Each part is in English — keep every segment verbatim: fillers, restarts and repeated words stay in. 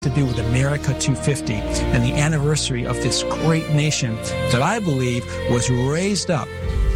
to do with America two fifty and the anniversary of this great nation that I believe was raised up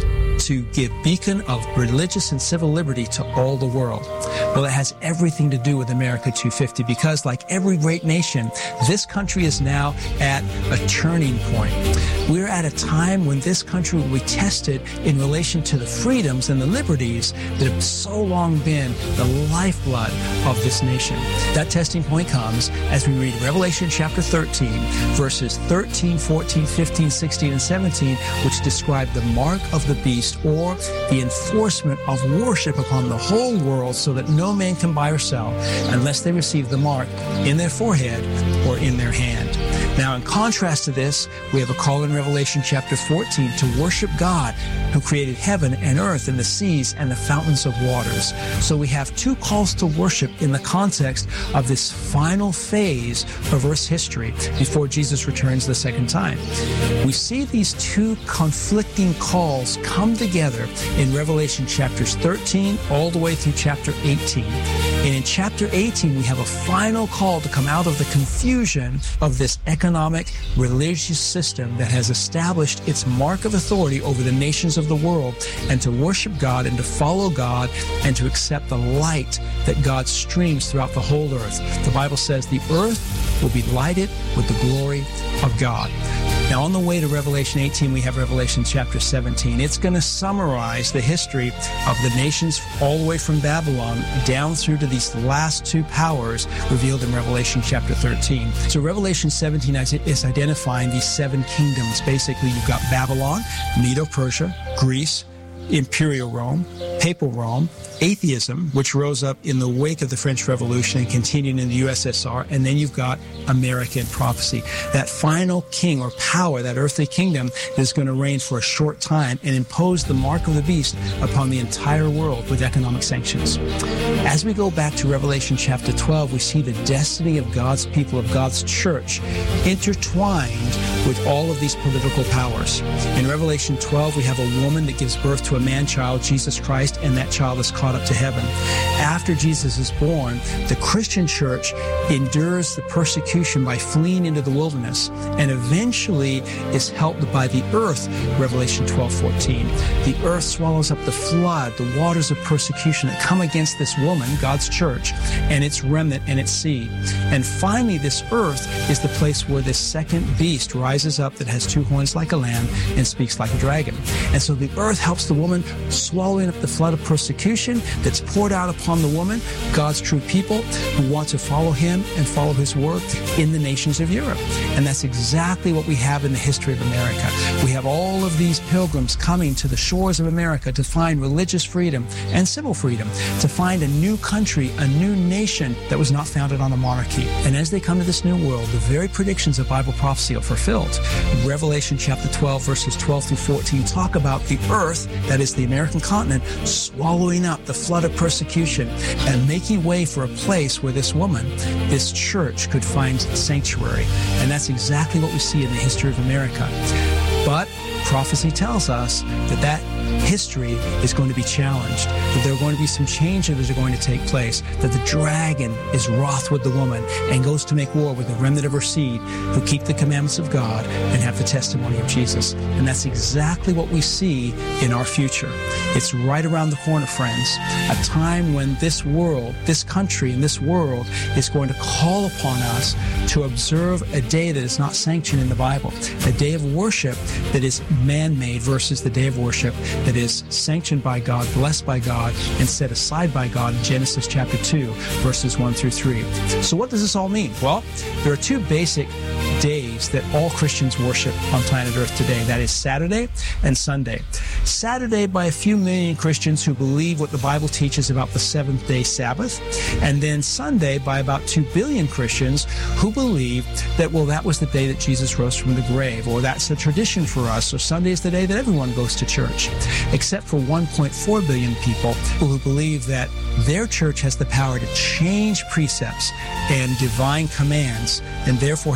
to give beacon of religious and civil liberty to all the world. Well, it has everything to do with America two fifty because, like every great nation, this country is now at a turning point. We're at a time when this country will be tested in relation to the freedoms and the liberties that have so long been the lifeblood of this nation. That testing point comes as we read Revelation chapter thirteen, verses thirteen, fourteen, fifteen, sixteen, and seventeen, which describe the mark of the beast, or the enforcement of worship upon the whole world, so that no man can buy or sell unless they receive the mark in their forehead or in their hand. Now, in contrast to this, we have a call in Revelation chapter fourteen to worship God who created heaven and earth and the seas and the fountains of waters. So we have two calls to worship in the context of this final phase of Earth's history before Jesus returns the second time. We see these two conflicting calls come together in Revelation chapters thirteen all the way through chapter eighteen. And in chapter eighteen, we have a final call to come out of the confusion of this economic, religious system that has established its mark of authority over the nations of the world, and to worship God and to follow God and to accept the light that God streams throughout the whole earth. The Bible says the earth will be lighted with the glory of God. Now, on the way to Revelation eighteen, we have Revelation chapter seventeen. It's going to summarize the history of the nations all the way from Babylon down through to these last two powers revealed in Revelation chapter thirteen. So Revelation seventeen is identifying these seven kingdoms. Basically, you've got Babylon, Medo-Persia, Greece, Imperial Rome, Papal Rome, atheism, which rose up in the wake of the French Revolution and continued in the U S S R, and then you've got American prophecy. That final king or power, that earthly kingdom, is going to reign for a short time and impose the mark of the beast upon the entire world with economic sanctions. As we go back to Revelation chapter twelve, we see the destiny of God's people, of God's church, intertwined with all of these political powers. In Revelation twelve, we have a woman that gives birth to a man-child, Jesus Christ, and that child is caught up to heaven. After Jesus is born, the Christian church endures the persecution by fleeing into the wilderness, and eventually is helped by the earth, Revelation twelve fourteen. The earth swallows up the flood, the waters of persecution that come against this woman, God's church, and its remnant and its seed. And finally, this earth is the place where this second beast rises up that has two horns like a lamb and speaks like a dragon. And so the earth helps the woman, swallowing up the flood of persecution that's poured out upon the woman, God's true people who want to follow him and follow his word in the nations of Europe. And that's exactly what we have in the history of America. We have all of these pilgrims coming to the shores of America to find religious freedom and civil freedom, to find a new country, a new nation that was not founded on a monarchy. And as they come to this new world, the very predictions of Bible prophecy are fulfilled. Revelation chapter twelve, verses twelve through fourteen talk about the earth, that is the American continent, swallowing up the flood of persecution and making way for a place where this woman, this church, could find sanctuary. And that's exactly what we see in the history of America. But prophecy tells us that that history is going to be challenged, that there are going to be some changes that are going to take place, that the dragon is wroth with the woman and goes to make war with the remnant of her seed who keep the commandments of God and have the testimony of Jesus. And that's exactly what we see in our future. It's right around the corner, friends, a time when this world, this country and this world is going to call upon us to observe a day that is not sanctioned in the Bible, a day of worship that is man-made versus the day of worship that is sanctioned by God, blessed by God, and set aside by God in Genesis chapter two, verses one through three. So what does this all mean? Well, there are two basic days that all Christians worship on planet Earth today. That is Saturday and Sunday. Saturday by a few million Christians who believe what the Bible teaches about the seventh day Sabbath, and then Sunday by about two billion Christians who believe that, well, that was the day that Jesus rose from the grave, or that's a tradition for us, or Sunday is the day that everyone goes to church, except for one point four billion people who believe that their church has the power to change precepts and divine commands, and therefore has the power to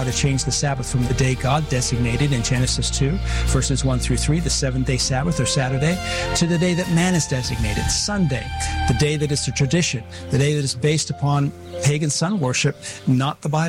to change the Sabbath from the day God designated in Genesis two, verses one through three, the seventh-day Sabbath or Saturday, to the day that man is designated, Sunday, the day that is a tradition, the day that is based upon pagan sun worship, not the Bible.